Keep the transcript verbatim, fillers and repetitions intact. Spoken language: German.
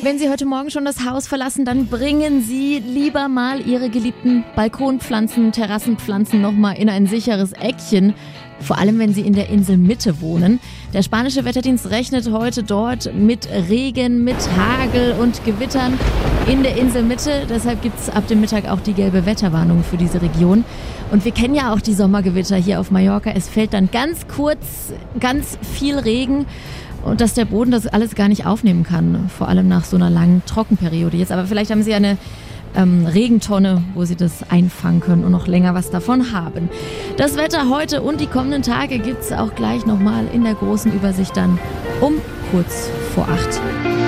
Wenn Sie heute Morgen schon das Haus verlassen, dann bringen Sie lieber mal Ihre geliebten Balkonpflanzen, Terrassenpflanzen nochmal in ein sicheres Eckchen. Vor allem, wenn Sie in der Inselmitte wohnen. Der spanische Wetterdienst rechnet heute dort mit Regen, mit Hagel und Gewittern in der Inselmitte. Deshalb gibt es ab dem Mittag auch die gelbe Wetterwarnung für diese Region. Und wir kennen ja auch die Sommergewitter hier auf Mallorca. Es fällt dann ganz kurz ganz viel Regen. Und dass der Boden das alles gar nicht aufnehmen kann, vor allem nach so einer langen Trockenperiode jetzt. Aber vielleicht haben Sie eine ähm, Regentonne, wo Sie das einfangen können und noch länger was davon haben. Das Wetter heute und die kommenden Tage gibt es auch gleich nochmal in der großen Übersicht dann um kurz vor acht.